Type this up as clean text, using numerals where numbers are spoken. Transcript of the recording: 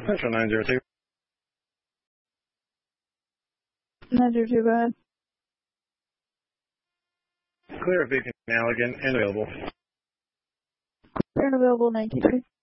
Central 902. 902, go ahead. Clear of Beacon Allegan and available. Clear and available, 923.